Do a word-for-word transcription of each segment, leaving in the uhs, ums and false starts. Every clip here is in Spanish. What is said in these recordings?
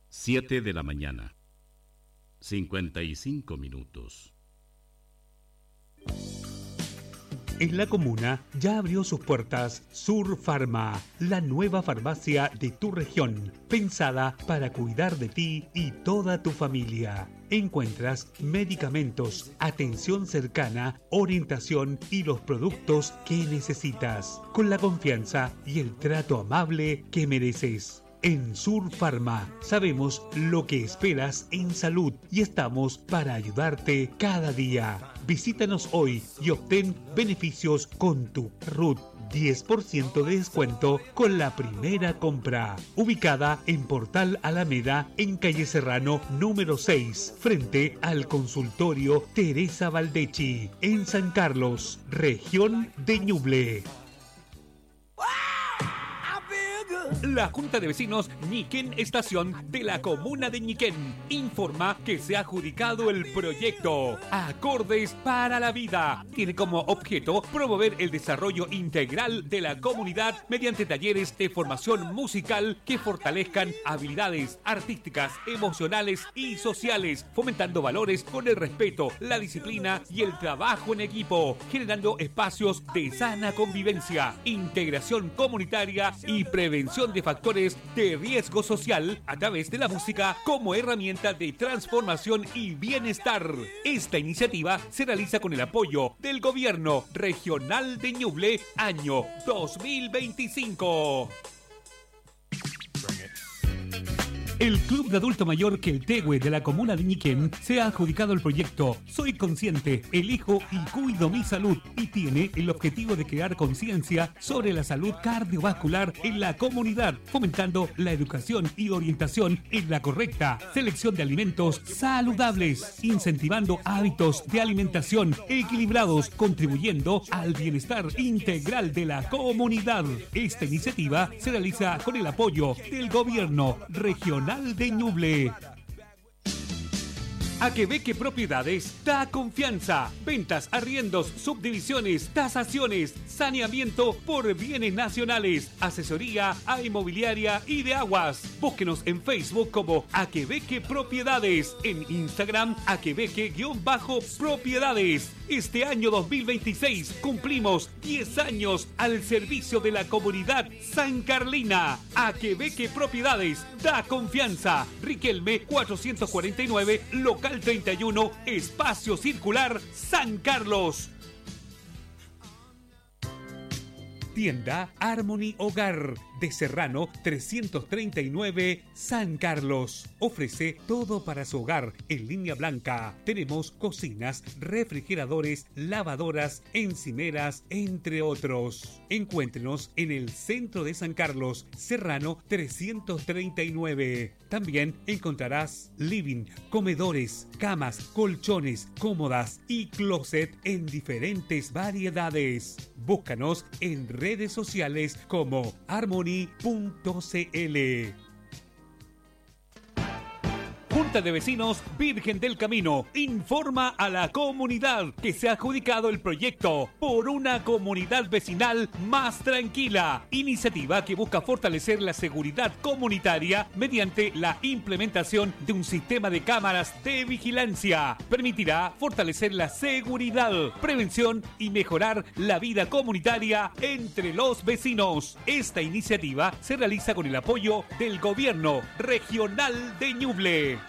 Siete de la mañana. Cincuenta y cinco minutos. En la comuna ya abrió sus puertas Sur Pharma, la nueva farmacia de tu región, pensada para cuidar de ti y toda tu familia. Encuentras medicamentos, atención cercana, orientación y los productos que necesitas, con la confianza y el trato amable que mereces. En Sur Pharma sabemos lo que esperas en salud y estamos para ayudarte cada día. Visítanos hoy y obtén beneficios con tu R U T. diez por ciento de descuento con la primera compra. Ubicada en Portal Alameda, en calle Serrano número seis, frente al consultorio Teresa Valdechi, en San Carlos, región de Ñuble. La Junta de Vecinos Ñiquén Estación de la Comuna de Ñiquén informa que se ha adjudicado el proyecto Acordes para la Vida. Tiene como objeto promover el desarrollo integral de la comunidad mediante talleres de formación musical que fortalezcan habilidades artísticas, emocionales y sociales, fomentando valores con el respeto, la disciplina y el trabajo en equipo, generando espacios de sana convivencia, integración comunitaria y prevención de factores de riesgo social a través de la música como herramienta de transformación y bienestar. Esta iniciativa se realiza con el apoyo del Gobierno Regional de Ñuble, año dos mil veinticinco. El Club de Adulto Mayor Queltehue de la Comuna de Ñiquén se ha adjudicado el proyecto Soy Consciente, Elijo y Cuido mi Salud y tiene el objetivo de crear conciencia sobre la salud cardiovascular en la comunidad, fomentando la educación y orientación en la correcta selección de alimentos saludables, incentivando hábitos de alimentación equilibrados, contribuyendo al bienestar integral de la comunidad. Esta iniciativa se realiza con el apoyo del Gobierno Regional de Ñuble. Aquebeque Propiedades da confianza. Ventas, arriendos, subdivisiones, tasaciones, saneamiento por bienes nacionales, asesoría a inmobiliaria y de aguas. Búsquenos en Facebook como Aquebeque Propiedades, en Instagram Aquebeque-Propiedades. Este año dos mil veintiséis cumplimos diez años al servicio de la comunidad sancarlina. Aquebeque Propiedades da confianza. Riquelme cuatrocientos cuarenta y nueve, local treinta y uno, Espacio Circular, San Carlos. Tienda Harmony Hogar de Serrano trescientos treinta y nueve, San Carlos. Ofrece todo para su hogar en línea blanca. Tenemos cocinas, refrigeradores, lavadoras, encimeras, entre otros. Encuéntrenos en el centro de San Carlos, Serrano trescientos treinta y nueve. También encontrarás living, comedores, camas, colchones, cómodas y closet en diferentes variedades. Búscanos en redes sociales como harmony punto c l. Junta de Vecinos Virgen del Camino informa a la comunidad que se ha adjudicado el proyecto Por una comunidad vecinal más tranquila, iniciativa que busca fortalecer la seguridad comunitaria mediante la implementación de un sistema de cámaras de vigilancia. Permitirá fortalecer la seguridad, prevención y mejorar la vida comunitaria entre los vecinos. Esta iniciativa se realiza con el apoyo del Gobierno Regional de Ñuble.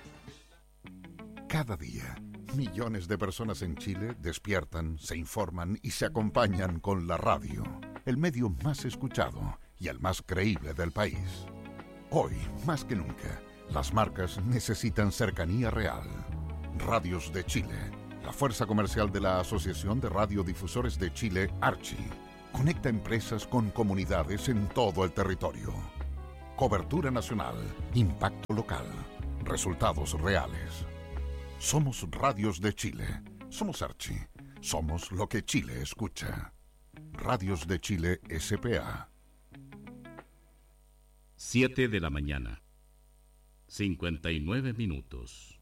Cada día, millones de personas en Chile despiertan, se informan y se acompañan con la radio, el medio más escuchado y el más creíble del país. Hoy, más que nunca, las marcas necesitan cercanía real. Radios de Chile, la fuerza comercial de la Asociación de Radiodifusores de Chile, Archi, conecta empresas con comunidades en todo el territorio. Cobertura nacional, impacto local, resultados reales. Somos Radios de Chile. Somos Archi. Somos lo que Chile escucha. Radios de Chile S P A. Siete de la mañana. Cincuenta y nueve minutos.